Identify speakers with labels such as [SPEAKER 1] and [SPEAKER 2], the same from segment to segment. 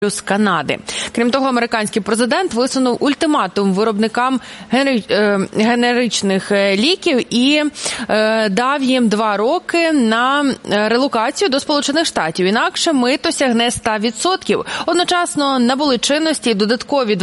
[SPEAKER 1] з Канади. Крім того, американський президент висунув ультиматум виробникам генеричних ліків і дав їм 2 роки на релокацію до Сполучених Штатів. Інакше мито сягне 100%. Одночасно набули чинності додаткові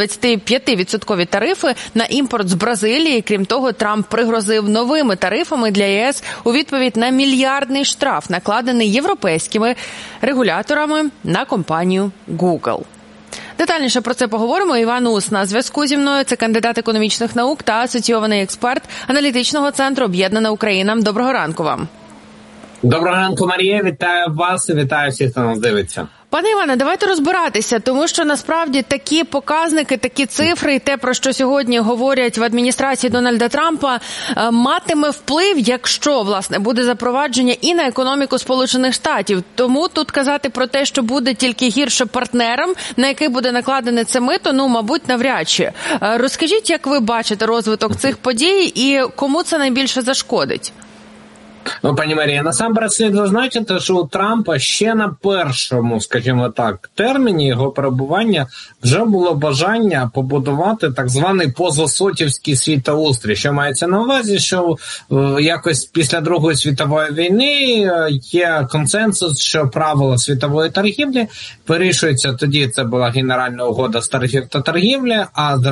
[SPEAKER 1] 25% тарифи на імпорт з Бразилії. Крім того, Трамп пригрозив новими тарифами для ЄС у відповідь на мільярдний штраф, накладений європейськими регуляторами на компанію Google. Детальніше про це поговоримо. Іван Ус на зв'язку зі мною. Це кандидат економічних наук та асоційований експерт аналітичного центру «Об'єднана Україна». Доброго ранку вам.
[SPEAKER 2] Доброго ранку, Марія. Вітаю вас і вітаю всіх, хто нас дивиться.
[SPEAKER 1] Пане Іване, давайте розбиратися, тому що насправді такі показники, такі цифри і те, про що сьогодні говорять в адміністрації Дональда Трампа, матиме вплив, якщо, власне, буде запровадження і на економіку Сполучених Штатів. Тому тут казати про те, що буде тільки гірше партнерам, на яких буде накладене це мито, мабуть, навряд чи. Розкажіть, як ви бачите розвиток цих подій і кому це найбільше зашкодить?
[SPEAKER 2] Пані Марія, насамперед слід зазначити, що у Трампа ще на першому, скажімо так, терміні його перебування вже було бажання побудувати так званий позасотівський світоустрій. Що мається на увазі, що якось після Другої світової війни є консенсус, що правила світової торгівлі вирішуються. Тоді це була Генеральна угода з тарифів та торгівлі, а з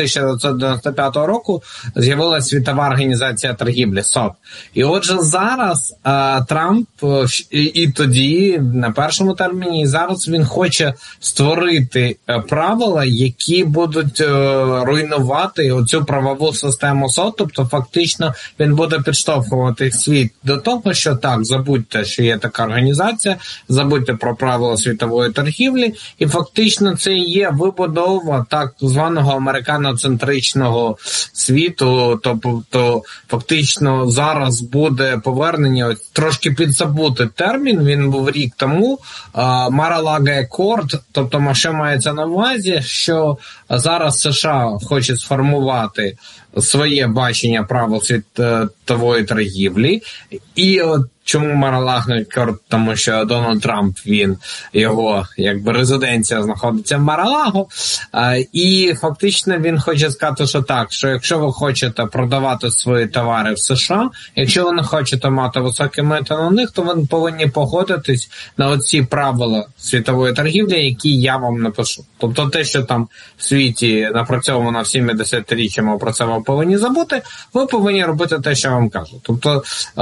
[SPEAKER 2] 1995 року з'явилася Світова організація торгівлі, СОТ. І отже, зараз Трамп і тоді, на першому терміні, і зараз він хоче створити правила, які будуть руйнувати оцю правову систему СОТ, тобто фактично він буде підштовхувати світ до того, що так, забудьте, що є така організація, забудьте про правила світової торгівлі, і фактично це і є вибудова так званого американоцентричного світу, тобто фактично зараз буде повернення, трошки підзабутий термін, він був рік тому, Mar-a-Lago Accord, тобто що мається на увазі, що зараз США хоче сформувати своє бачення правил світової торгівлі, і чому Mar-a-Lago Accord? Тому що Дональд Трамп, його резиденція знаходиться в Mar-a-Lago, і фактично він хоче сказати, що так, що якщо ви хочете продавати свої товари в США, якщо ви не хочете мати високі мита на них, то ви повинні погодитись на оці правила світової торгівлі, які я вам напишу. Тобто те, що там в світі напрацьовано всіми десятиріччями, про це ви повинні забути, ви повинні робити те, що я вам кажу. Тобто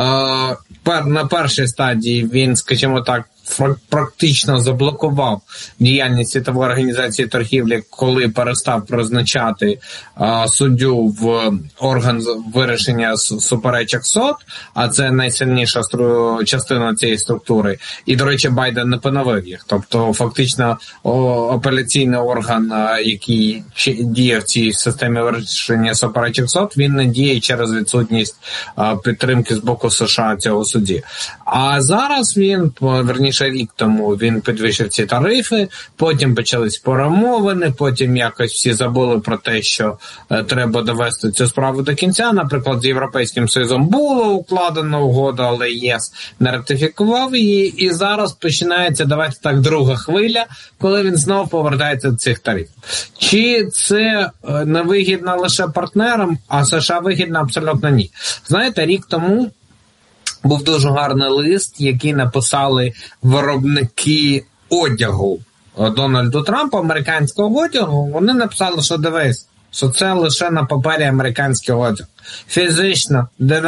[SPEAKER 2] на першій стадії він, скажімо так, практично заблокував діяльність Світової організації торгівлі, коли перестав призначати суддю в орган вирішення суперечок СОТ, а це найсильніша частина цієї структури. І, до речі, Байден не поновив їх. Тобто, фактично, апеляційний орган, який діє в цій системі вирішення суперечок СОТ, він не діє через відсутність підтримки з боку США цього судді. А зараз рік тому він підвищив ці тарифи, потім почались перемовини, потім якось всі забули про те, що треба довести цю справу до кінця. Наприклад, з Європейським Союзом було укладено угоду, але єС не ратифікував її, і зараз починається, давайте так, друга хвиля, коли він знову повертається до цих тарифів. Чи це не вигідно лише партнерам, а США вигідно? Абсолютно ні. Знаєте, рік тому був дуже гарний лист, який написали виробники одягу Дональду Трампу, американського одягу. Вони написали, що дивись, що це лише на папері американський одяг. Фізично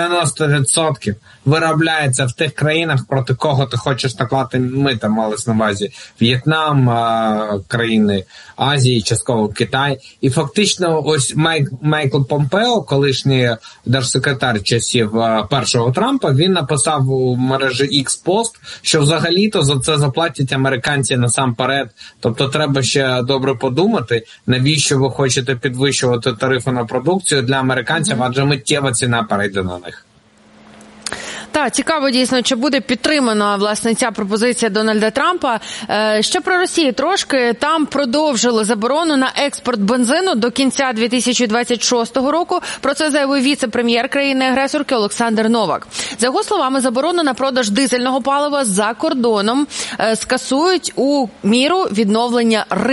[SPEAKER 2] 90% виробляється в тих країнах, проти кого ти хочеш наклати мита, малось на увазі В'єтнам, країни Азії, частково Китай. І фактично ось Майкл Помпео, колишній держсекретар часів першого Трампа, він написав у мережі X-Post, що взагалі-то за це заплатять американці насамперед. Тобто треба ще добре подумати, навіщо ви хочете підвищувати тарифи на продукцію для американців, адже миттєва ціна перейде на них.
[SPEAKER 1] Так, цікаво дійсно, чи буде підтримана, власне, ця пропозиція Дональда Трампа. Ще про Росію трошки. Там продовжили заборону на експорт бензину до кінця 2026 року. Про це заявив віце-прем'єр країни-агресорки Олександр Новак. За його словами, заборону на продаж дизельного палива за кордоном скасують у міру відновлення ринку.